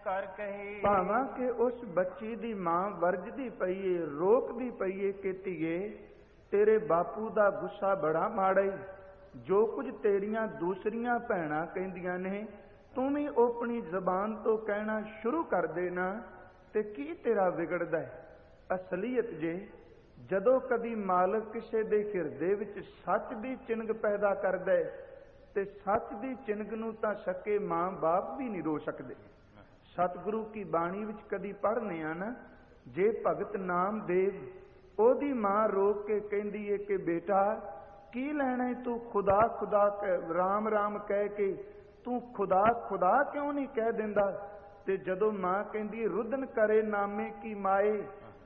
कर कही। ਭਾਵਾਂ ਕਿ ਉਸ ਬੱਚੀ ਦੀ ਮਾਂ ਵਰਜਦੀ ਪਈਏ, ਰੋਕਦੀ ਪਈਏ ਕਿ ਧੀਏ ਤੇਰੇ ਬਾਪੂ ਦਾ ਗੁੱਸਾ ਬੜਾ ਮਾੜਾ ਈ, ਜੋ ਕੁਝ ਤੇਰੀਆਂ ਦੂਸਰੀਆਂ ਭੈਣਾਂ ਕਹਿੰਦੀਆਂ ਨੇ ਤੂੰ ਵੀ ਆਪਣੀ ਜ਼ਬਾਨ ਤੋਂ ਕਹਿਣਾ ਸ਼ੁਰੂ ਕਰ ਦੇਣਾ ਤੇ ਕੀ ਤੇਰਾ ਵਿਗੜਦਾ ਹੈ। ਅਸਲੀਅਤ ਜੇ ਜਦੋਂ ਕਦੀ ਮਾਲਕ ਕਿਸੇ ਦੇ ਹਿਰਦੇ ਵਿੱਚ ਸੱਚ ਦੀ ਚਿੰਗ ਪੈਦਾ ਕਰਦਾ ਹੈ ਤੇ ਸੱਚ ਦੀ ਚਿੰਗ ਨੂੰ ਤਾਂ ਸਕੇ ਮਾਂ ਬਾਪ ਵੀ ਨਹੀਂ ਰੋ ਸਕਦੇ। ਸਤਿਗੁਰੂ ਕੀ ਬਾਣੀ ਵਿੱਚ ਕਦੀ ਪੜ੍ਹਨੇ ਆ ਨਾ, ਜੇ ਭਗਤ ਨਾਮਦੇਵ ਉਹਦੀ ਮਾਂ ਰੋਕ ਕੇ ਕਹਿੰਦੀ ਏ ਕਿ ਬੇਟਾ ਕੀ ਲੈਣਾ ਤੂੰ ਖੁਦਾ ਖੁਦਾ ਰਾਮ ਰਾਮ ਕਹਿ ਕੇ ਤੂੰ ਖੁਦਾ ਖੁਦਾ ਕਿਉਂ ਨਹੀਂ ਕਹਿ ਦਿੰਦਾ। ਤੇ ਜਦੋਂ ਮਾਂ ਕਹਿੰਦੀ ਰੁਦਨ ਕਰੇ ਨਾਮੇ ਕੀ ਮਾਏ,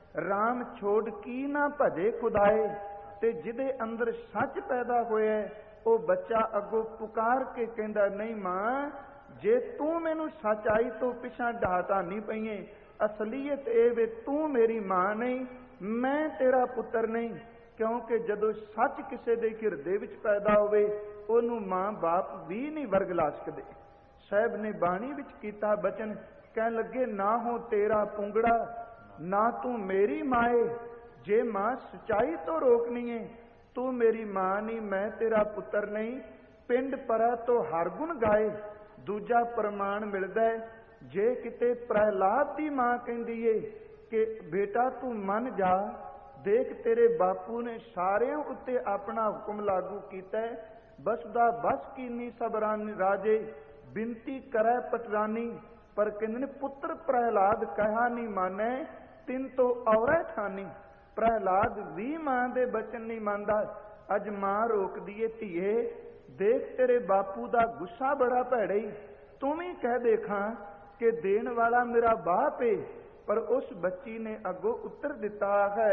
ਰਾਮ ਛੋੜ ਕੀ ਨਾ ਭਜੇ ਖੁਦਾਏ। ਤੇ ਜਿਹਦੇ ਅੰਦਰ ਸੱਚ ਪੈਦਾ ਹੋਇਆ ਉਹ ਬੱਚਾ ਅੱਗੋਂ ਪੁਕਾਰ ਕੇ ਕਹਿੰਦਾ ਨਹੀਂ ਮਾਂ ਜੇ ਤੂੰ ਮੈਨੂੰ ਸੱਚਾਈ ਤੋਂ ਪਿਛਾਂ ਢਾਹਤਾ ਨਹੀਂ ਪਈਏ, ਅਸਲੀਅਤ ਇਹ ਵੇ ਤੂੰ ਮੇਰੀ ਮਾਂ ਨਹੀਂ, ਮੈਂ ਤੇਰਾ ਪੁੱਤਰ ਨਹੀਂ। ਕਿਉਂਕਿ ਜਦੋਂ ਸੱਚ ਕਿਸੇ ਦੇ ਹਿਰਦੇ ਵਿੱਚ ਪੈਦਾ ਹੋਵੇ ਉਹਨੂੰ ਮਾਂ ਬਾਪ ਵੀ ਨਹੀਂ ਵਰਗਲਾ ਸਕਦੇ। ਸਾਹਿਬ ਨੇ ਬਾਣੀ ਵਿੱਚ ਕੀਤਾ ਬਚਨ, ਕਹਿਣ ਲੱਗੇ ਨਾ ਹੋ ਤੇਰਾ ਪੁੰਗੜਾ ਨਾ ਤੂੰ ਮੇਰੀ ਮਾਏ। ਜੇ ਮਾਂ ਸਚਾਈ ਤੋਂ ਰੋਕਣੀ ਏ ਤੂੰ ਮੇਰੀ ਮਾਂ ਨਹੀਂ, ਮੈਂ ਤੇਰਾ ਪੁੱਤਰ ਨਹੀਂ। ਪਿੰਡ ਪਰਾ ਤੋਂ ਹਰ ਗੁਣ ਗਾਏ। ਦੂਜਾ ਪ੍ਰਮਾਣ ਮਿਲਦਾ ਹੈ ਜੇ ਕਿਤੇ ਪ੍ਰਹਿਲਾਦ ਦੀ ਮਾਂ ਕਹਿੰਦੀ ਏ ਕਿ ਬੇਟਾ ਤੂੰ ਮੰਨ ਜਾ, ਦੇਖ ਤੇਰੇ ਬਾਪੂ ਨੇ ਸਾਰਿਆਂ ਉੱਤੇ ਆਪਣਾ ਹੁਕਮ ਲਾਗੂ ਕੀਤਾ ਹੈ, ਬਸਦਾ ਬਸ ਕੀਨੀ ਸਬਰਾਨੀ ਰਾਜੇ ਬਿਨਤੀ ਕਰੈ ਪਟਰਾਨੀ। ਪਰ ਕਹਿੰਦੇ ਨੇ ਪੁੱਤਰ ਪ੍ਰਹਿਲਾਦ ਕਹਾ ਨਹੀਂ ਮਾਨੈ ਤਿੰਨ ਤੋਂ ਔਰੈ ਠਾਨੀ। ਪ੍ਰਹਿਲਾਦ ਵੀ ਮਾਂ ਦੇ ਬਚਨ ਨਹੀਂ ਮੰਨਦਾ। ਅੱਜ ਮਾਂ ਰੋਕਦੀ ਏ ਧੀਏ ਦੇਖ ਤੇਰੇ ਬਾਪੂ ਦਾ ਗੁੱਸਾ ਬੜਾ ਭੈੜਾ ਈ, ਤੂੰ ਵੀ ਕਹਿ ਦੇਖਾਂ ਕਿ ਦੇਣ ਵਾਲਾ ਮੇਰਾ ਬਾਪ ਏ। ਪਰ ਉਸ ਬੱਚੀ ਨੇ ਅੱਗੋਂ ਉੱਤਰ ਦਿੱਤਾ ਹੈ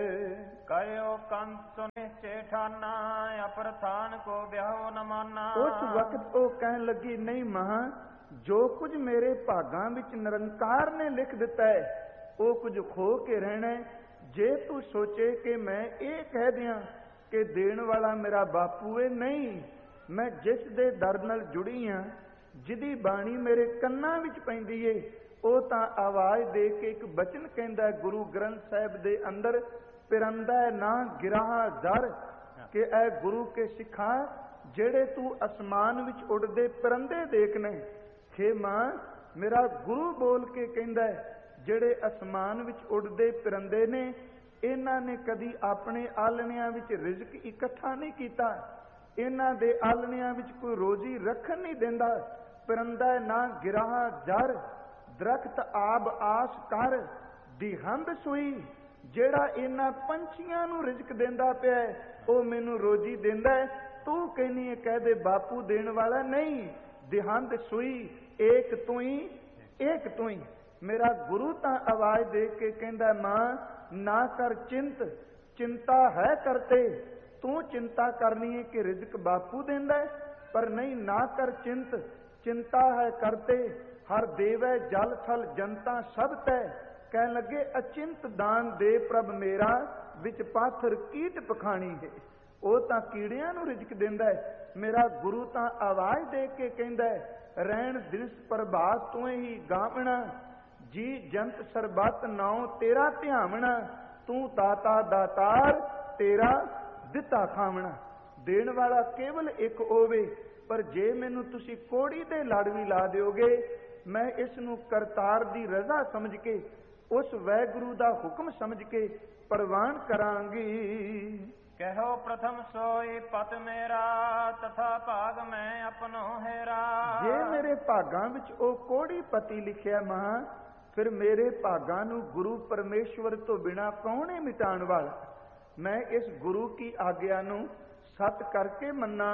ਕਹਿਓ ਕੰਸ ਨਿਸ਼ਚੈ ਠਾਨਾ ਅਪਰਥਾਨ ਕੋ ਵਿਆਹੋ ਨ ਮਾਨਾ। ਉਸ ਵਕਤ ਉਹ ਕਹਿਣ ਲੱਗੀ ਨਹੀਂ ਮਾਂ ਜੋ ਕੁਝ ਮੇਰੇ ਭਾਗਾਂ ਵਿੱਚ ਨਿਰੰਕਾਰ ਨੇ ਲਿਖ ਦਿੱਤਾ ਹੈ ਉਹ ਕੁਝ ਖੋ ਕੇ ਰਹਿਣਾ। ਜੇ ਤੂੰ ਸੋਚੇ ਕਿ ਮੈਂ ਇਹ ਕਹਿ ਦਿਆਂ ਕਿ ਦੇਣ ਵਾਲਾ ਮੇਰਾ ਬਾਪੂ ਏ, ਨਹੀਂ, ਮੈਂ ਜਿਸ ਦੇ ਦਰ ਨਾਲ ਜੁੜੀ ਹਾਂ, ਜਿਹਦੀ ਬਾਣੀ ਮੇਰੇ ਕੰਨਾਂ ਵਿੱਚ ਪੈਂਦੀ ਏ, ਉਹ ਤਾਂ ਆਵਾਜ਼ ਦੇ ਕੇ ਇੱਕ ਬਚਨ ਕਹਿੰਦਾ ਗੁਰੂ ਗ੍ਰੰਥ ਸਾਹਿਬ ਦੇ ਅੰਦਰ, ਪਿਰੰਦਾ ਨਾ ਗਿਰਾਹ ਜ਼ਰ, ਕਿ ਇਹ ਗੁਰੂ ਕੇ ਸਿੱਖਾਂ ਜਿਹੜੇ ਤੂੰ ਅਸਮਾਨ ਵਿੱਚ ਉੱਡਦੇ ਪਰੰਦੇ ਦੇਖਣੇ। ਖੇ ਮਾਂ ਮੇਰਾ ਗੁਰੂ ਬੋਲ ਕੇ ਕਹਿੰਦਾ ਜਿਹੜੇ ਅਸਮਾਨ ਵਿੱਚ ਉੱਡਦੇ ਪਰੰਦੇ ਨੇ ਇਹਨਾਂ ਨੇ ਕਦੀ ਆਪਣੇ ਆਲਣਿਆਂ ਵਿੱਚ ਰਿਜ਼ਕ ਇਕੱਠਾ ਨਹੀਂ ਕੀਤਾ, ਇਹਨਾਂ ਦੇ ਆਲਣਿਆਂ ਵਿੱਚ ਕੋਈ ਰੋਜ਼ੀ ਰੱਖਣ ਨਹੀਂ ਦਿੰਦਾ। ਪਰੰਦਾ ਨਾ ਗਿਰਾਹ ਜ਼ਰ, ਦਰਖਤ ਆਬ ਆਸ ਕਰ ਦਿਹੰਦ ਸੂਈ, ਜਿਹੜਾ ਇਹਨਾਂ ਪੰਛੀਆਂ ਨੂੰ ਰਿਜ਼ਕ ਦਿੰਦਾ ਪਿਆ ਉਹ ਮੈਨੂੰ ਰੋਜ਼ੀ ਦਿੰਦਾ। ਤੂੰ ਕਹਿੰਦੀ ਹੈ ਕਹਿ ਦੇ ਬਾਪੂ ਦੇਣ ਵਾਲਾ ਨਹੀਂ, ਦਿਹੰਦ ਸੂਈ ਏਕ ਤੂੰ ਹੀ, ਏਕ ਤੂੰ ਹੀ। ਮੇਰਾ ਗੁਰੂ ਤਾਂ ਆਵਾਜ਼ ਦੇ ਕੇ ਕਹਿੰਦਾ ਮਾਂ ਨਾ ਕਰ ਚਿੰਤ, ਚਿੰਤਾ ਹੈ ਕਰਤੇ। ਤੂੰ ਚਿੰਤਾ ਕਰਨੀ ਹੈ ਕਿ ਰਿਜ਼ਕ ਬਾਪੂ ਦਿੰਦਾ, ਪਰ ਨਹੀਂ ਨਾ ਕਰ ਚਿੰਤ, ਚਿੰਤਾ ਹੈ ਕਰਤੇ। ਹਰ ਦੇਵੈ ਜਲ ਥਲ ਜਨਤਾ ਸਭ ਤੈ, ਕਹਿਣ ਲੱਗੇ ਅਚਿੰਤ ਦਾਨ ਦੇ ਪ੍ਰਭ ਮੇਰਾ, ਵਿੱਚ ਪਾਥਰ ਕੀਟ ਪਖਾਣੀ ਹੈ। ਉਹ ਤਾਂ ਕੀੜਿਆਂ ਨੂੰ ਰਿਜ਼ਕ ਦਿੰਦਾ ਹੈ, ਮੇਰਾ ਗੁਰੂ ਤਾਂ ਆਵਾਜ਼ ਦੇ ਕੇ ਕਹਿੰਦਾ ਰਹਿਣ ਦਿਸ ਪ੍ਰਭਾਤ ਤੂੰ ਹੀ ਗਾਵਣਾ, ਜੀ ਜੰਤ ਸਰਬੱਤ ਨਾਉ ਤੇਰਾ ਧਿਆਵਣਾ। ਤੂੰ ਦਾਤਾ ਦਾਤਾਰ ਤੇਰਾ ਦਿੱਤਾ ਖਾਵਣਾ। ਦੇਣ ਵਾਲਾ ਕੇਵਲ ਇੱਕ ਹੋਵੇ, ਪਰ ਜੇ ਮੈਨੂੰ ਤੁਸੀਂ ਕੋੜੀ ਦੇ ਲੜ ਵੀ ਲਾ ਦਿਓਗੇ ਮੈਂ ਇਸ ਨੂੰ ਕਰਤਾਰ ਦੀ ਰਜ਼ਾ ਸਮਝ ਕੇ ਉਸ ਵੈਗੁਰੂ ਦਾ ਹੁਕਮ ਸਮਝ ਕੇ ਪ੍ਰਵਾਨ ਕਰਾਂਗੀ। ਕਹੋ ਪ੍ਰਥਮ ਸੋਈ ਪਤ ਮੇਰਾ ਤਥਾ ਭਾਗ ਮੈਂ ਆਪਣੋ ਹੈਰਾ। ਜੇ ਮੇਰੇ ਭਾਗਾਂ ਵਿੱਚ ਉਹ ਕੋੜੀ ਪਤੀ ਲਿਖਿਆ ਮਾਂ, ਫਿਰ ਮੇਰੇ ਭਾਗਾਂ ਨੂੰ ਗੁਰੂ ਪਰਮੇਸ਼ਵਰ ਤੋਂ ਬਿਨਾਂ ਕੌਣ ਹੈ ਮਿਟਾਉਣ ਵਾਲਾ। ਮੈਂ ਇਸ ਗੁਰੂ ਕੀ ਆਗਿਆ ਨੂੰ ਸਤ ਕਰਕੇ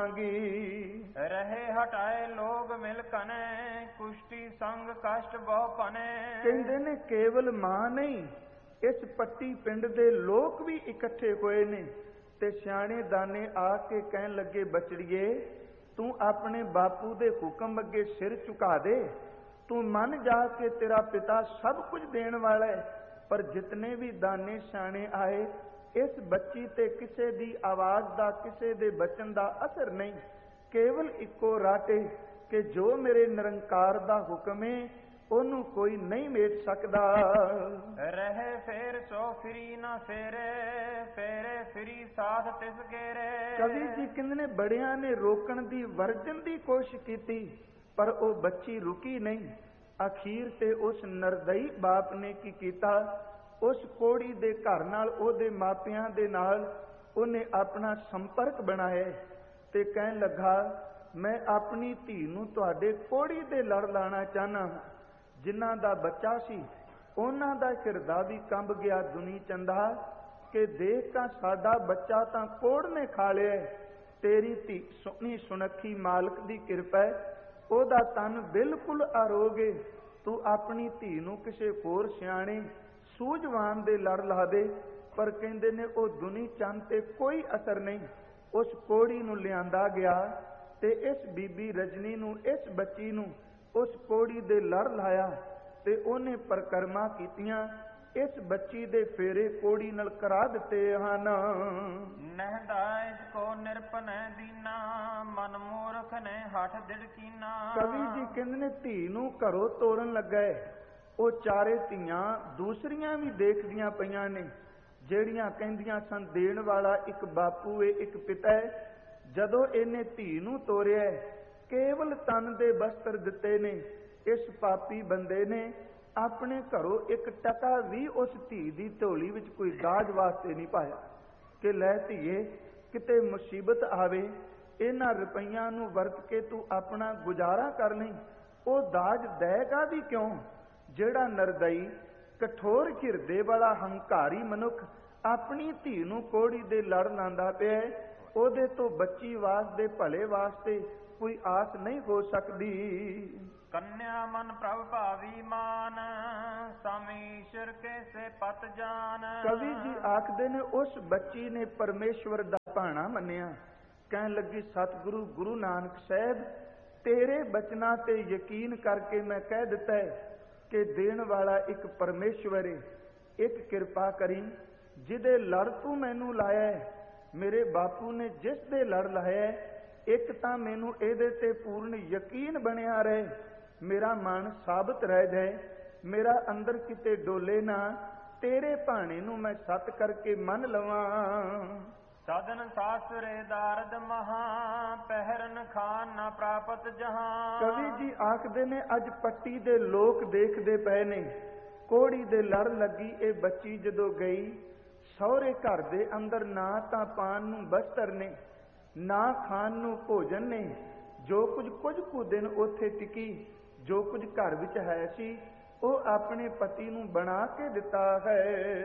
ਮੰਨਾਂਗੀ। ਰਹੇ ਹਟਾਏ ਲੋਗ ਮਿਲ ਕਨੇ ਕੁਸ਼ਟੀ ਸੰਗ ਕਸ਼ਟ ਬਹੁ ਪਨੇ। ਕਹਿੰਦੇ ਨੇ ਕੇਵਲ ਮਾਂ ਨਹੀਂ, ਇਸ ਪੱਟੀ ਪਿੰਡ ਦੇ ਲੋਕ ਵੀ ਇਕੱਠੇ ਹੋਏ ਨੇ ਤੇ ਸਿਆਣੇ ਦਾਨੇ ਆ ਕੇ ਕਹਿਣ ਲੱਗੇ ਬਚੜੀਏ ਤੂੰ ਆਪਣੇ ਬਾਪੂ ਦੇ ਹੁਕਮ ਅੱਗੇ ਸਿਰ ਝੁਕਾ ਦੇ, ਤੂੰ ਮੰਨ ਜਾ ਕੇ ਤੇਰਾ ਪਿਤਾ ਸਭ ਕੁਝ ਦੇਣ ਵਾਲਾ ਹੈ। ਪਰ ਜਿਤਨੇ ਵੀ ਦਾਨੇ ਸਿਆਣੇ ਆਏ ਇਸ ਬੱਚੀ ਤੇ ਕਿਸੇ ਦੀ ਆਵਾਜ਼ ਦਾ ਕਿਸੇ ਦੇ ਬਚਨ ਦਾ ਅਸਰ ਨਹੀਂ, ਕੇਵਲ ਇੱਕੋ ਰਾਟੇ ਕਿ ਜੋ ਮੇਰੇ ਨਿਰੰਕਾਰ ਦਾ ਹੁਕਮ ਹੈ ਉਹਨੂੰ ਕੋਈ ਨਹੀਂ ਮੇਟ ਸਕਦਾ। ਰਹੇ ਫੇਰ ਸੋ ਫਿਰੀ ਨਾ ਫੇਰੇ, ਫੇਰੇ ਫਿਰੀ ਸਾਧ ਤਿਸ ਗੇਰੇ। ਕਵੀ ਜੀ ਕਹਿੰਦੇ ਨੇ ਬੜਿਆਂ ਨੇ ਰੋਕਣ ਦੀ, ਵਰਜਨ ਦੀ ਕੋਸ਼ਿਸ਼ ਕੀਤੀ, ਪਰ ਉਹ ਬੱਚੀ ਰੁਕੀ ਨਹੀਂ। ਅਖੀਰ ਤੇ ਉਸ ਨਰਦਈ ਬਾਪ ਨੇ ਕੀ ਕੀਤਾ, ਉਸ ਕੋੜੀ ਦੇ ਘਰ ਨਾਲ, ਉਹਦੇ ਮਾਪਿਆਂ ਦੇ ਨਾਲ ਉਹਨੇ ਆਪਣਾ ਸੰਪਰਕ ਬਣਾਇਆ ਤੇ ਕਹਿਣ ਲੱਗਾ, ਮੈਂ ਆਪਣੀ ਧੀ ਨੂੰ ਤੁਹਾਡੇ ਕੋੜੀ ਦੇ ਲੜ ਲਾਣਾ ਚਾਹਨਾ। ਜਿਨ੍ਹਾਂ ਦਾ ਬੱਚਾ ਸੀ ਉਹਨਾਂ ਦਾ ਹਿਰਦਾ ਵੀ ਕੰਬ ਗਿਆ ਦੁਨੀ ਚੰਦਾ, ਕਿ ਦੇਖ ਤਾਂ ਸਾਡਾ ਬੱਚਾ ਤਾਂ ਕੋੜ ਨੇ ਖਾ ਲਿਆ। ਤੇਰੀ ਧੀ ਸੋਹਣੀ ਸੁਨੱਖੀ ਮਾਲਕ ਦੀ ਕਿਰਪਾ, ਉਹਦਾ ਤਨ ਬਿਲਕੁਲ ਅਰੋਗੇ। ਤੂੰ ਆਪਣੀ ਧੀ ਨੂੰ ਕਿਸੇ ਹੋਰ ਸਿਆਣੇ ਸੂਝਵਾਨ ਦੇ ਲੜ ਲਾ ਦੇ। ਪਰ ਕਹਿੰਦੇ ਨੇ ਉਹ ਦੁਨੀ ਚੰਦ ਤੇ ਕੋਈ ਅਸਰ ਨਹੀਂ। ਉਸ ਕੋੜੀ ਨੂੰ ਲਿਆਂਦਾ ਗਿਆ ਤੇ ਇਸ ਬੀਬੀ ਰਜਨੀ ਨੂੰ, ਇਸ ਬੱਚੀ ਨੂੰ ਉਸ ਕੋੜੀ ਦੇ ਲੜ ਲਾਇਆ ਤੇ ਉਹਨੇ ਪਰਕਰਮਾ ਕੀਤੀਆਂ। ਇਸ ਬੱਚੀ ਦੇ ਫੇਰੇ ਕੋੜੀ ਨਾਲ ਕਰਾ ਦਿੱਤੇ ਹਨ। ਨਹਿਦਾ ਇਸ ਕੋ ਨਿਰਪਨੈ ਦੀਨਾ, ਮਨ ਮੂਰਖ ਨੇ ਹੱਠ ਦਿੜਕੀਨਾ। ਕਵੀ ਜੀ ਕਹਿੰਦੇ ਨੇ ਧੀ ਨੂੰ ਘਰੋਂ ਤੋਰਨ ਲੱਗਾ, ਉਹ ਚਾਰੇ ਧੀਆਂ ਦੂਸਰੀਆਂ ਵੀ ਦੇਖਦੀਆਂ ਪਈਆਂ ਨੇ, ਜਿਹੜੀਆਂ ਕਹਿੰਦੀਆਂ ਸਨ ਦੇਣ ਵਾਲਾ ਇੱਕ ਬਾਪੂ ਏ, ਇੱਕ ਪਿਤਾ ਹੈ। ਜਦੋਂ ਇਹਨੇ ਧੀ ਨੂੰ ਤੋਰਿਆ, ਕੇਵਲ ਤਨ ਦੇ ਬਸਤਰ ਦਿੱਤੇ ਨੇ, ਇਸ ਪਾਪੀ ਬੰਦੇ ਨੇ ਆਪਣੇ ਘਰੋਂ ਇੱਕ ਟਕਾ ਵੀ ਉਸ ਧੀ ਦੀ ਝੋਲੀ ਵਿੱਚ ਕੋਈ ਦਾਜ ਵਾਸਤੇ ਨਹੀਂ ਪਾਇਆ, ਕਿ ਲੈ ਧੀਏ ਕਿਤੇ ਮੁਸੀਬਤ ਆਵੇ, ਇਹਨਾਂ ਰੁਪਈਆਂ ਨੂੰ ਵਰਤ ਕੇ ਤੂੰ ਆਪਣਾ ਗੁਜ਼ਾਰਾ ਕਰ ਲਈ। ਉਹ ਦਾਜ ਦੇਗਾ ਵੀ ਕਿਉਂ? ਜਿਹੜਾ ਨਰਦਈ, ਕਠੋਰ ਹਿਰਦੇ ਵਾਲਾ ਹੰਕਾਰੀ ਮਨੁੱਖ ਆਪਣੀ ਧੀ ਨੂੰ ਕੋੜੀ ਦੇ ਲੜ ਲਾਂਦਾ ਪਿਆ, ਉਹਦੇ ਤੋਂ ਬੱਚੀ ਵਾਸਤੇ, ਭਲੇ ਵਾਸਤੇ ਕੋਈ ਆਸ ਨਹੀਂ ਹੋ ਸਕਦੀ। ਕੰਨਿਆ ਮਨ ਪ੍ਰਭ ਭਾਵੀ ਮਾਨ, ਸਮੀਸ਼ਰ ਕੇ ਸੇ ਪਤ ਜਾਨ। ਕਵੀ ਜੀ ਆਖਦੇ ਨੇ ਉਸ ਬੱਚੀ ਨੇ ਪਰਮੇਸ਼ਵਰ ਦਾ ਭਾਣਾ ਮੰਨਿਆ। ਕਹਿਣ ਲੱਗੀ, ਸਤਿਗੁਰੂ ਗੁਰੂ ਨਾਨਕ ਸਾਹਿਬ, ਤੇਰੇ ਬਚਨਾਂ ਤੇ ਯਕੀਨ ਕਰਕੇ ਮੈਂ ਕਹਿ ਦਿੱਤਾ ਹੈ ਕਿ ਦੇਣ ਵਾਲਾ ਇੱਕ ਪਰਮੇਸ਼ਵਰ ਹੈ। ਇੱਕ ਕਿਰਪਾ ਕਰੀ, ਜਿਹਦੇ ਲੜ ਤੂੰ ਮੈਨੂੰ ਲਾਇਆ, ਮੇਰੇ ਬਾਪੂ ਨੇ ਜਿਸ ਦੇ ਲੜ ਲਾਇਆ, ਇੱਕ ਤਾਂ ਮੈਨੂੰ ਇਹਦੇ ਤੇ ਪੂਰਨ ਯਕੀਨ ਬਣਿਆ ਰਹੇ, ਮੇਰਾ ਮਨ ਸਾਬਤ ਰਹਿ ਜਾਏ, ਮੇਰਾ ਅੰਦਰ ਕਿਤੇ ਡੋਲੇ ਨਾ, ਤੇਰੇ ਭਾਣੇ ਨੂੰ ਮੈਂ ਸੱਤ ਕਰਕੇ ਮੰਨ ਲਵਾਂ। ਸਾਧਨ ਸਾਸਰੇ ਦਾਰਦ ਮਹਾ, ਪਹਿਰਨ ਖਾਨ ਨਾ ਪ੍ਰਾਪਤ ਜਹਾਂ। ਕਵੀ ਜੀ ਆਖਦੇ ਨੇ ਅੱਜ ਪੱਟੀ ਦੇ ਲੋਕ ਦੇਖਦੇ ਪਏ ਨੇ, ਕੋੜੀ ਦੇ ਲੜ ਲੱਗੀ ਇਹ ਬੱਚੀ ਜਦੋਂ ਗਈ, ਸਹੁਰੇ ਘਰ ਦੇ ਅੰਦਰ ਨਾ ਤਾਂ ਪਾਣ ਨੂੰ ਬਸਤਰ ਨੇ, ਨਾ ਖਾਣ ਨੂੰ ਭੋਜਨ ਨੇ। ਜੋ ਕੁਝ ਕੁ ਦਿਨ ਉੱਥੇ ਟਿਕੀ, ਜੋ ਕੁਝ ਘਰ ਵਿੱਚ ਹੈ ਸੀ, ਉਹ ਆਪਣੇ ਪਤੀ ਨੂੰ ਬਣਾ ਕੇ ਦਿੱਤਾ ਹੈ।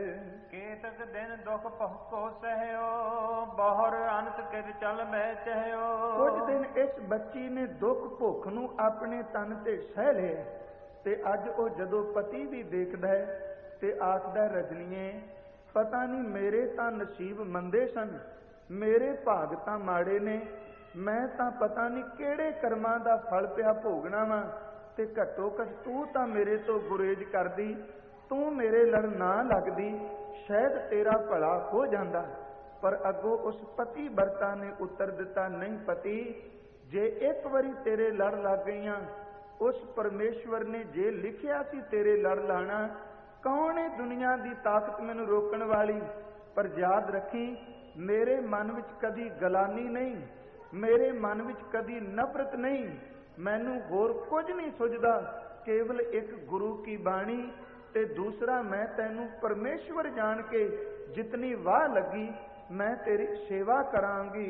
ਕੇਤਕ ਦਿਨ ਦੁਖ ਭੁਖੋ ਸਹਿਓ, ਬਹੁਰ ਅੰਤ ਕਿਦ ਚਲ ਮੈਂ ਚਹਿਓ। ਕੁਝ ਦਿਨ ਇਸ ਬੱਚੀ ਨੇ ਦੁੱਖ ਭੁੱਖ ਨੂੰ ਆਪਣੇ ਤਨ ਤੇ ਸਹਿ ਲਿਆ, ਤੇ ਅੱਜ ਉਹ ਜਦੋਂ ਪਤੀ ਵੀ ਦੇਖਦਾ ਹੈ ਤੇ ਆਖਦਾ, ਰਜਨੀਏ ਪਤਾ ਨਹੀਂ ਮੇਰੇ ਤਾਂ ਨਸੀਬ ਮੰਦੇ ਸਨ, ਮੇਰੇ ਭਾਗ ਤਾਂ ਮਾੜੇ ਨੇ, ਮੈਂ ਤਾਂ ਪਤਾ ਨਹੀਂ ਕਿਹੜੇ ਕਰਮਾਂ ਦਾ ਫਲ ਪਿਆ ਭੋਗਣਾ ਵਾ, ਤੇ ਘੱਟੋ ਘੱਟ ਤੂੰ ਤਾਂ ਮੇਰੇ ਤੋਂ ਗੁਰੇਜ਼ ਕਰਦੀ, ਤੂੰ ਮੇਰੇ ਲੜ ਨਾ ਲੱਗਦੀ, ਸ਼ਾਇਦ ਤੇਰਾ ਭਲਾ ਹੋ ਜਾਂਦਾ। ਪਰ ਅੱਗੋਂ ਉਸ ਪਤੀ ਵਰਤਾ ਨੇ ਉੱਤਰ ਦਿੱਤਾ, ਨਹੀਂ ਪਤੀ, ਜੇ ਇੱਕ ਵਾਰੀ ਤੇਰੇ ਲੜ ਲੱਗ ਗਈਆਂ, ਉਸ ਪਰਮੇਸ਼ਵਰ ਨੇ ਜੇ ਲਿਖਿਆ ਸੀ ਤੇਰੇ ਲੜ ਲਾਣਾ, ਕੌਣ ਹੈ ਦੁਨੀਆ ਦੀ ਤਾਕਤ ਮੈਨੂੰ ਰੋਕਣ ਵਾਲੀ। ਪਰ ਯਾਦ ਰੱਖੀ, ਮੇਰੇ ਮਨ ਵਿੱਚ ਕਦੀ ਗਲਾਨੀ ਨਹੀਂ, ਮੇਰੇ ਮਨ ਵਿੱਚ ਕਦੀ ਨਫ਼ਰਤ ਨਹੀਂ, ਮੈਨੂੰ ਹੋਰ ਕੁਝ ਨਹੀਂ ਸੁਝਦਾ, ਕੇਵਲ ਇੱਕ ਗੁਰੂ ਕੀ ਬਾਣੀ ਤੇ ਦੂਸਰਾ ਮੈਂ ਤੈਨੂੰ ਪਰਮੇਸ਼ਵਰ ਜਾਣ ਕੇ ਜਿਤਨੀ ਵਾਹ ਲੱਗੀ ਮੈਂ ਤੇਰੀ ਸੇਵਾ ਕਰਾਂਗੀ।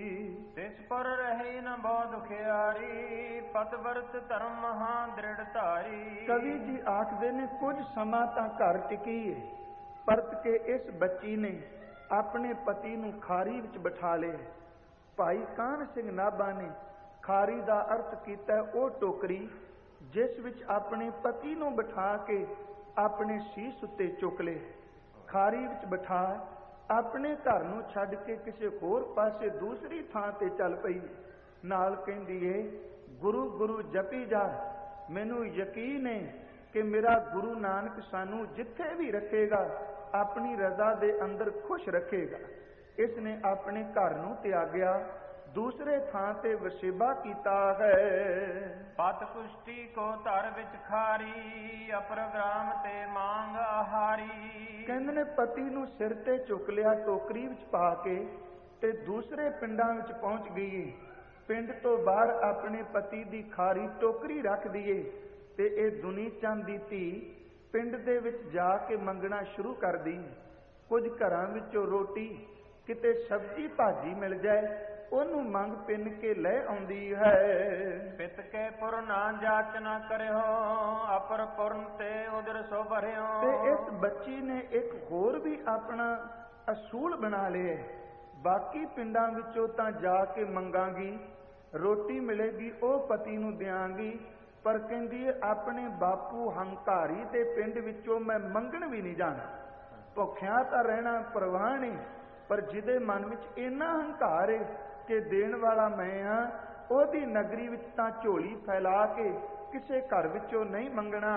ਤਿਸ ਪਰ ਰਹੇ ਨ ਬਹੁ ਦੁਖਿਆਰੀ, ਪਤ ਵਰਤ ਧਰਮ ਮਹਾ ਦ੍ਰਿੜ ਧਾਰੀ। ਕਵੀ ਜੀ ਆਖਦੇ ਨੇ ਕੁਝ ਸਮਾਂ ਤਾਂ ਘਰ ਟਿਕੀ ਹੈ, ਪਰਤ ਕੇ ਇਸ ਬੱਚੀ ਨੇ ਆਪਣੇ ਪਤੀ ਨੂੰ ਖਾਰੀ ਵਿੱਚ ਬਿਠਾ ਲਿਆ। ਭਾਈ ਕਾਹਨ ਸਿੰਘ ਨਾਭਾ ਨੇ ਖਾਰੀ ਦਾ ਅਰਥ ਕੀਤਾ ਉਹ ਟੋਕਰੀ ਜਿਸ ਵਿੱਚ ਆਪਣੇ ਪਤੀ ਨੂੰ ਬਿਠਾ ਕੇ ਆਪਣੇ ਸੀਸ ਉੱਤੇ ਚੁੱਕ ਲਏ। ਖਾਰੀ ਵਿੱਚ ਬਿਠਾ ਆਪਣੇ ਘਰ ਨੂੰ ਛੱਡ ਕੇ ਕਿਸੇ ਹੋਰ ਪਾਸੇ ਦੂਸਰੀ ਥਾਂ ਤੇ ਚੱਲ ਪਈ। ਨਾਲ ਕਹਿੰਦੀ ਏ, ਗੁਰੂ ਗੁਰੂ ਜਪੀ ਜਾ, ਮੈਨੂੰ ਯਕੀਨ ਹੈ ਕਿ ਮੇਰਾ ਗੁਰੂ ਨਾਨਕ ਸਾਨੂੰ ਜਿੱਥੇ ਵੀ ਰੱਖੇਗਾ ਆਪਣੀ ਰਜ਼ਾ ਦੇ ਅੰਦਰ ਖੁਸ਼ ਰੱਖੇਗਾ। ਇਸ ਨੇ ਆਪਣੇ ਘਰ ਨੂੰ ਤਿਆਗਿਆ, ਦੂਸਰੇ ਥਾਂ ਤੇ ਵਸੇਬਾ ਕੀਤਾ ਹੈ। ਪਤ ਕੁਸ਼ਟੀ ਕੋ ਧਰ ਵਿੱਚ ਖਾਰੀ, ਅਪਰਗ੍ਰਾਮ ਤੇ ਮੰਗ ਆਹਾਰੀ। ਕਹਿੰਦੇ ਨੇ ਪਤੀ ਨੂੰ ਸਿਰ ਤੇ ਚੁੱਕ ਲਿਆ ਟੋਕਰੀ ਵਿੱਚ ਪਾ ਕੇ ਤੇ ਦੂਸਰੇ ਪਿੰਡਾਂ ਵਿੱਚ ਪਹੁੰਚ ਗਈ। ਪਿੰਡ ਤੋਂ ਬਾਹਰ ਆਪਣੇ ਪਤੀ ਦੀ ਖਾਰੀ ਟੋਕਰੀ ਰੱਖ ਦਈਏ ਤੇ ਇਹ ਦੁਨੀ ਚੰਦ ਦੀ ਧੀ ਪਿੰਡ ਦੇ ਵਿੱਚ ਜਾ ਕੇ ਮੰਗਣਾ ਸ਼ੁਰੂ ਕਰਦੀ। ਕੁਝ ਘਰਾਂ ਵਿੱਚੋਂ ਰੋਟੀ ਕਿਤੇ ਸਬਜ਼ੀ ਭਾਜੀ ਮਿਲ ਜਾਏ ਉਹਨੂੰ ਮੰਗ ਪਿੰਨ ਕੇ ਲੈ ਆਉਂਦੀ ਹੈ। ਪਿਤ ਕੇ ਪੁਰ ਨਾ ਜਾਚ ਨਾ ਕਰਿਓ, ਅਪਰ ਪੁਰਨ ਤੇ ਉਦਰ ਸੋ ਭਰਿਓ। ਤੇ ਇਸ ਬੱਚੀ ਨੇ ਇੱਕ ਹੋਰ ਵੀ ਆਪਣਾ ਅਸੂਲ ਬਣਾ ਲਿਆ। ਬਾਕੀ ਪਿੰਡਾਂ ਵਿੱਚੋਂ ਤਾਂ ਜਾ ਕੇ ਮੰਗਾਂਗੀ, ਰੋਟੀ ਮਿਲੇਗੀ ਉਹ ਪਤੀ ਨੂੰ ਦਿਆਂਗੀ, ਪਰ ਕਹਿੰਦੀ ਹੈ ਆਪਣੇ ਬਾਪੂ ਹੰਕਾਰੀ ਦੇ ਪਿੰਡ ਵਿੱਚੋਂ ਮੈਂ ਮੰਗਣ ਵੀ ਨਹੀਂ ਜਾਣਾ। ਭੁੱਖਿਆਂ ਤਾਂ ਰਹਿਣਾ ਪਰਵਾਹ ਨਹੀਂ, ਪਰ ਜਿਹਦੇ ਮਨ ਵਿੱਚ ਇੰਨਾ ਹੰਕਾਰ ਹੈ ਕਿ ਦੇਣ ਵਾਲਾ ਮੈਂ ਹਾਂ, ਉਹਦੀ ਨਗਰੀ ਵਿੱਚ ਤਾਂ ਝੋਲੀ ਫੈਲਾ ਕੇ ਕਿਸੇ ਘਰ ਵਿੱਚੋਂ ਨਹੀਂ ਮੰਗਣਾ।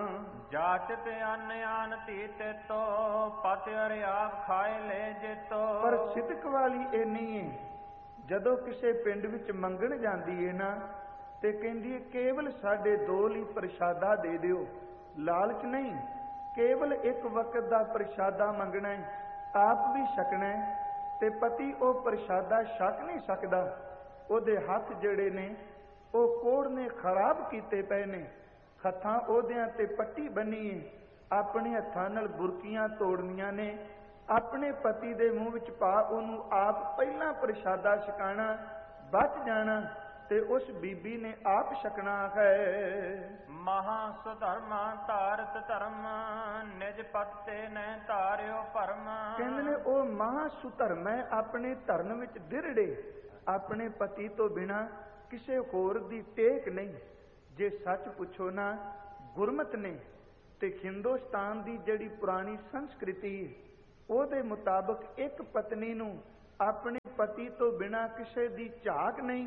ਜਾਚ ਤੇ ਅੰਨ ਆਨ ਧੀ ਤੇ ਤੋ, ਪਤ ਅਰ ਆਪ ਖਾਏ ਲੈ ਜੇਤੋ। ਪਰ ਸਿਦਕ ਵਾਲੀ ਇੰਨੀ ਹੈ, ਜਦੋਂ ਕਿਸੇ ਪਿੰਡ ਵਿੱਚ ਮੰਗਣ ਜਾਂਦੀ ਹੈ ਨਾ ਤੇ ਕਹਿੰਦੀ ਹੈ ਕੇਵਲ ਸਾਡੇ ਦੋ ਲਈ ਪ੍ਰਸ਼ਾਦਾ ਦੇ ਦਿਓ, ਲਾਲਚ ਨਹੀਂ, ਕੇਵਲ ਇੱਕ ਵਕਤ ਦਾ ਪ੍ਰਸ਼ਾਦਾ ਮੰਗਣਾ ਹੈ, ਆਪ ਵੀ ਛਕਣਾ ਹੈ। ਤੇ ਪਤੀ ਉਹ ਪ੍ਰਸ਼ਾਦਾ ਛਕ ਨਹੀਂ ਸਕਦਾ, ਉਹਦੇ ਹੱਥ ਜਿਹੜੇ ਨੇ ਉਹ ਕੋੜ ਨੇ ਖਰਾਬ ਕੀਤੇ ਪਏ ਨੇ, ਹੱਥਾਂ ਉਹਦਿਆਂ ਤੇ ਪੱਟੀ ਬੰਨੀ ਹੈ, ਆਪਣੇ ਹੱਥਾਂ ਨਾਲ ਬੁਰਕੀਆਂ ਤੋੜਨੀਆਂ ਨੇ, ਆਪਣੇ ਪਤੀ ਦੇ ਮੂੰਹ ਵਿੱਚ ਪਾ ਉਹਨੂੰ ਆਪ ਪਹਿਲਾਂ ਪ੍ਰਸ਼ਾਦਾ ਛਕਾਣਾ, ਬਚ ਜਾਣਾ ਤੇ ਉਸ ਬੀਬੀ ਨੇ ਆਪ ਛਕਣਾ ਹੈ। ਮਹਾ ਸੁਧਰਮਾ ਧਾਰਤ ਧਰਮ, ਨਿਜ ਪਤ ਤੇ ਨੈ ਧਾਰਿਓ ਭਰਮ। ਕਹਿੰਦੇ ਨੇ ਉਹ ਮਹਾ ਸੁਧਰਮ ਹੈ, ਆਪਣੇ ਧਰਮ ਵਿੱਚ ਦ੍ਰਿੜੇ, ਆਪਣੇ ਪਤੀ ਤੋਂ ਬਿਨਾਂ ਕਿਸੇ ਹੋਰ ਦੀ ਟੇਕ ਨਹੀਂ। ਜੇ ਸੱਚ ਪੁੱਛੋ ਨਾ, ਗੁਰਮਤ ਨੇ ਤੇ ਹਿੰਦੁਸਤਾਨ ਦੀ ਜਿਹੜੀ ਪੁਰਾਣੀ ਸੰਸਕ੍ਰਿਤੀ ਉਹਦੇ ਮੁਤਾਬਕ ਇੱਕ ਪਤਨੀ ਨੂੰ ਆਪਣੇ ਪਤੀ ਤੋਂ ਬਿਨਾਂ ਕਿਸੇ ਦੀ ਝਾਕ ਨਹੀਂ।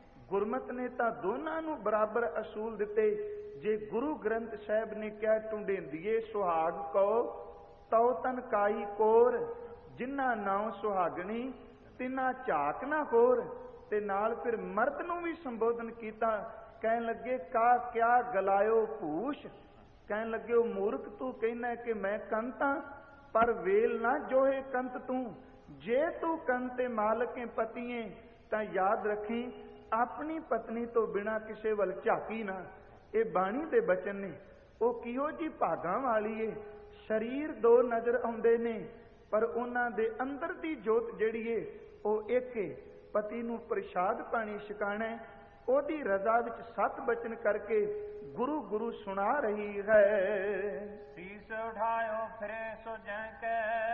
ਗੁਰਮਤ ਨੇ ਤਾਂ ਦੋਨਾਂ ਨੂੰ ਬਰਾਬਰ ਅਸੂਲ ਦਿੱਤੇ। ਜੇ ਗੁਰੂ ਗ੍ਰੰਥ ਸਾਹਿਬ ਨੇ ਕਿਹਾ ਟੁੰਡੇਂਦੀਏ ਸੁਹਾਗ ਕਉ ਤਉ ਤਨ ਕਾਈ ਕੋਰ, ਜਿਨ੍ਹਾਂ ਨਾਉ ਸੁਹਾਗਣੀ ਤਿੰਨਾ ਝਾਕ ਨਾ ਹੋਰ, ਤੇ ਨਾਲ ਫਿਰ ਮਰਦ ਨੂੰ ਵੀ ਸੰਬੋਧਨ ਕੀਤਾ, ਕਹਿਣ ਲੱਗੇ ਕਾ ਕਿਆ ਗਲਾਇਓ ਭੂਸ਼, ਕਹਿਣ ਲੱਗੇ ਉਹ ਮੂਰਖ ਤੂੰ ਕਹਿਣਾ ਕਿ ਮੈਂ ਕੰਤਾਂ, ਪਰ ਵੇਲ ਨਾ ਜੋਹੇ ਕੰਤ ਤੂੰ, ਜੇ ਤੂੰ ਕੰਤੇ ਮਾਲਕੇ ਪਤੀਏ ਤਾਂ ਯਾਦ ਰੱਖੀ ਆਪਣੀ ਪਤਨੀ ਤੋਂ ਬਿਨਾਂ ਕਿਸੇ ਵੱਲ ਝਾਕੀ ਨਾ। ਇਹ ਬਾਣੀ ਦੇ ਬਚਨ ਨੇ। ਉਹ ਕਿਹੋ ਜੀ ਭਾਗਾਂ ਵਾਲੀ ਏ, ਸਰੀਰ ਦੋ ਨਜ਼ਰ ਆਉਂਦੇ ਨੇ ਪਰ ਉਹਨਾਂ ਦੇ ਅੰਦਰ ਦੀ ਜੋਤ ਜਿਹੜੀ ਏ ਉਹ ਇੱਕ ਏ। ਪਤੀ ਨੂੰ ਪ੍ਰਸ਼ਾਦ ਪਾਣੀ ਛਕਾਣਾ, ਉਹਦੀ ਰਜ਼ਾ ਵਿੱਚ 7 ਬਚਨ ਕਰਕੇ ਗੁਰੂ ਗੁਰੂ ਸੁਣਾ ਰਹੀ ਹੈ। ਸੀਸ ਉਠਾਇਓ ਫਿਰੇ ਸੋ ਜੈ ਕੈ,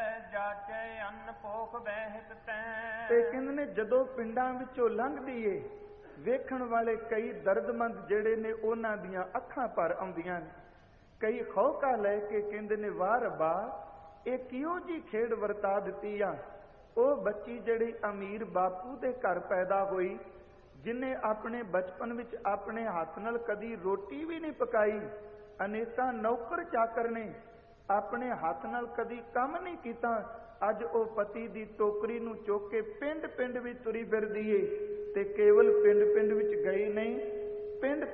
ਜਾਚੇ ਅੰਨ ਭੋਖ ਬਹਿਤ ਤੈ। ਤੇ ਕਹਿੰਦੇ ਨੇ ਜਦੋਂ ਪਿੰਡਾਂ ਵਿੱਚੋਂ ਲੰਘਦੀ ਏ, ਵੇਖਣ ਵਾਲੇ ਕਈ ਦਰਦਮੰਦ ਜਿਹੜੇ ਨੇ ਉਹਨਾਂ ਦੀਆਂ ਅੱਖਾਂ ਭਰ ਆਉਂਦੀਆਂ ਨੇ। ਕਈ ਖੌਕਾ ਲੈ ਕੇ ਕਹਿੰਦੇ ਨੇ ਵਾਹ ਰੱਬਾ ਇਹ ਕਿਹੋ ਜੀ ਖੇਡ ਵਰਤਾ ਦਿੱਤੀ ਆ। ਉਹ ਬੱਚੀ ਜਿਹੜੀ ਅਮੀਰ ਬਾਪੂ ਦੇ ਘਰ ਪੈਦਾ ਹੋਈ, ਜਿਨੇ ਆਪਣੇ ਬਚਪਨ ਵਿੱਚ ਆਪਣੇ ਹੱਥ ਨਾਲ ਕਦੀ ਰੋਟੀ ਵੀ ਨਹੀਂ ਪਕਾਈ, ਅਨੇਕਾਂ ਨੌਕਰ ਚਾਕਰ ਨੇ, ਆਪਣੇ ਹੱਥ ਨਾਲ ਕਦੀ ਕੰਮ ਨਹੀਂ ਕੀਤਾ, ਅੱਜ ਉਹ ਪਤੀ ਦੀ ਟੋਕਰੀ ਨੂੰ ਚੁੱਕ ਕੇ ਪਿੰਡ ਪਿੰਡ ਵਿੱਚ ਤੁਰੀ ਫਿਰਦੀ ਏ। ਤੇ ਕੇਵਲ ਪਿੰਡ ਪਿੰਡ ਵਿੱਚ ਗਈ ਨਹੀਂ, ਪਿੰਡ